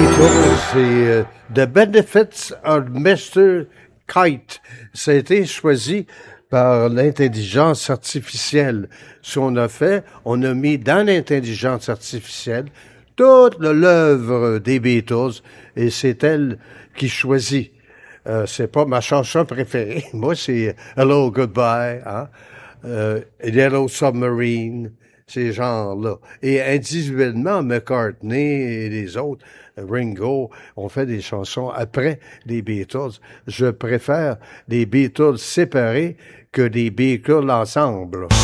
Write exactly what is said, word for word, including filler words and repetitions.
Beatles, c'est euh, The Benefits of mister Kite. Ça a été choisi par l'intelligence artificielle. Ce qu'on a fait, on a mis dans l'intelligence artificielle toute l'œuvre des Beatles et c'est elle qui choisit. Euh, c'est pas ma chanson préférée. Moi, c'est Hello, Goodbye, hein? euh, Yellow Submarine, ces genres-là. Et individuellement, McCartney et les autres, Ringo, ont fait des chansons après les Beatles. Je préfère les Beatles séparés que les Beatles ensemble.